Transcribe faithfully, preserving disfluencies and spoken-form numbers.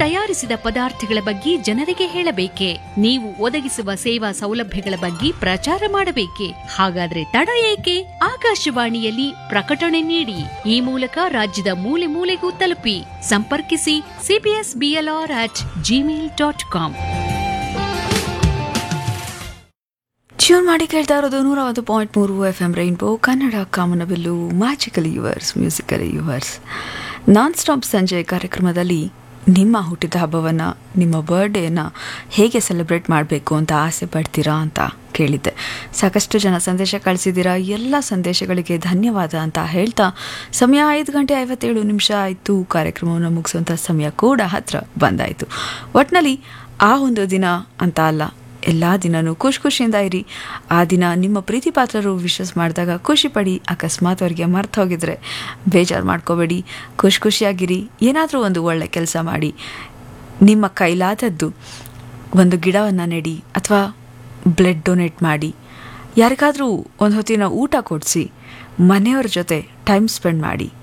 ತಯಾರಿಸಿದ ಪದಾರ್ಥಗಳ ಬಗ್ಗೆ ಜನರಿಗೆ ಹೇಳಬೇಕೆ? ನೀವು ಒದಗಿಸುವ ಸೇವಾ ಸೌಲಭ್ಯಗಳ ಬಗ್ಗೆ ಪ್ರಚಾರ ಮಾಡಬೇಕೆ? ಹಾಗಾದ್ರೆ ತಡ ಏಕೆ? ಆಕಾಶವಾಣಿಯಲ್ಲಿ ಪ್ರಕಟಣೆ ನೀಡಿ. ಈ ಮೂಲಕ ರಾಜ್ಯದ ಮೂಲೆ ಮೂಲೆಗೂ ತಲುಪಿ. ಸಂಪರ್ಕಿಸಿ CBS BLR at Gmail dot com. Tune ಮಾಡಿ ಕೇಳ್ತಾ ಇರೋದು ನೂರ ಒಂದು ಪಾಯಿಂಟ್ ಮೂರು ಎಫ್ ಎಂ ರೈನ್ಬೋ ಕನ್ನಡ ಕಾಮನಬಿಲ್ಲು magical yours musical yours. Non stop ಸಂಜೆ ಕಾರ್ಯಕ್ರಮದಲ್ಲಿ ನಿಮ್ಮ ಹುಟ್ಟಿದ ಹಬ್ಬವನ್ನು, ನಿಮ್ಮ ಬರ್ಡೇನ ಹೇಗೆ ಸೆಲೆಬ್ರೇಟ್ ಮಾಡಬೇಕು ಅಂತ ಆಸೆ ಪಡ್ತೀರಾ ಅಂತ ಕೇಳಿದ್ದೆ. ಸಾಕಷ್ಟು ಜನ ಸಂದೇಶ ಕಳಿಸಿದ್ದೀರಾ. ಎಲ್ಲ ಸಂದೇಶಗಳಿಗೆ ಧನ್ಯವಾದ ಅಂತ ಹೇಳ್ತಾ ಸಮಯ ಐದು ಗಂಟೆ ಐವತ್ತೇಳು ನಿಮಿಷ ಆಯಿತು. ಕಾರ್ಯಕ್ರಮವನ್ನು ಮುಗಿಸುವಂಥ ಸಮಯ ಕೂಡ ಹತ್ತಿರ ಬಂದಾಯಿತು. ಒಟ್ಟಿನಲ್ಲಿ ಆ ಒಂದು ದಿನ ಅಂತ ಅಲ್ಲ, ಎಲ್ಲ ದಿನವೂ ಖುಷಿ ಖುಷಿಯಿಂದ ಇರಿ. ಆ ದಿನ ನಿಮ್ಮ ಪ್ರೀತಿ ಪಾತ್ರರು ವಿಶ್ವಾಸ ಮಾಡಿದಾಗ ಖುಷಿ ಪಡಿ. ಅಕಸ್ಮಾತ್ ಅವರಿಗೆ ಮರ್ತು ಹೋಗಿದ್ರೆ ಬೇಜಾರು ಮಾಡ್ಕೋಬೇಡಿ, ಖುಷಿ ಖುಷಿಯಾಗಿರಿ. ಏನಾದರೂ ಒಂದು ಒಳ್ಳೆ ಕೆಲಸ ಮಾಡಿ. ನಿಮ್ಮ ಕೈಲಾದದ್ದು ಒಂದು ಗಿಡವನ್ನು ನೆಡಿ ಅಥವಾ ಬ್ಲಡ್ ಡೊನೇಟ್ ಮಾಡಿ, ಯಾರಿಗಾದರೂ ಒಂದು ಹೊತ್ತಿನ ಊಟ ಕೊಡಿಸಿ, ಮನೆಯವ್ರ ಜೊತೆ ಟೈಮ್ ಸ್ಪೆಂಡ್ ಮಾಡಿ.